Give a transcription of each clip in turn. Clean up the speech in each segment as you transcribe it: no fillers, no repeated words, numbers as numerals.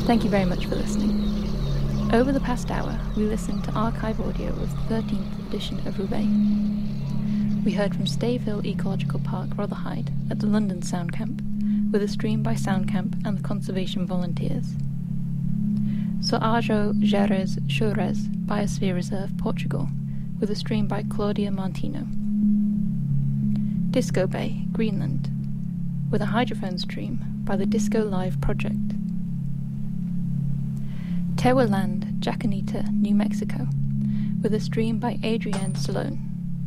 Thank you very much for listening. Over the past hour, we listened to archive audio of the 13th edition of Roubaix. We heard from Stavehill Ecological Park, Rotherhithe, at the London Sound Camp, with a stream by Soundcamp and the conservation volunteers. Soajo Jerez Chores Biosphere Reserve, Portugal, with a stream by Claudia Martino. Disco Bay, Greenland, with a hydrophone stream by the Disco Live Project. Tewa Land, Jacanita, New Mexico, with a stream by Adrienne Sloan.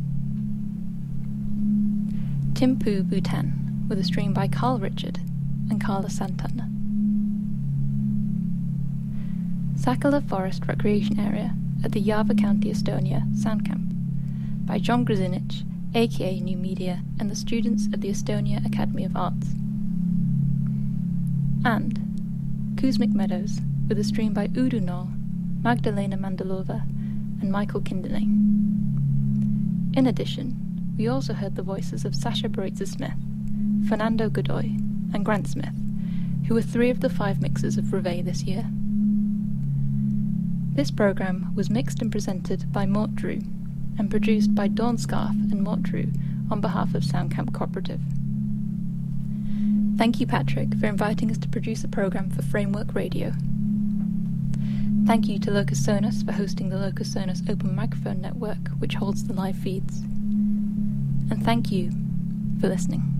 Thimphu, Bhutan, with a stream by Carl Richard and Carla Santana. Sakala Forest Recreation Area at the Java County, Estonia, Sound Camp, by John Grzinich, aka New Media, and the students of the Estonia Academy of Arts. And Kuzmik Meadows, with a stream by Udo Knoll, Magdalena Mandalova, and Michael Kindenay. In addition, we also heard the voices of Sasha Baritza-Smith, Fernando Godoy, and Grant Smith, who were 3 of the 5 mixers of Roubaix this year. This programme was mixed and presented by Mort Drew, and produced by Dawn Scarf and Mort Drew on behalf of Soundcamp Cooperative. Thank you, Patrick, for inviting us to produce a programme for Framework Radio. Thank you to Locus Sonus for hosting the Locus Sonus Open Microphone Network, which holds the live feeds. And thank you for listening.